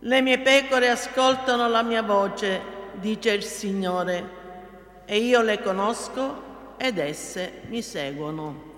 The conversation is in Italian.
Le mie pecore ascoltano la mia voce, dice il Signore, e io le conosco ed esse mi seguono.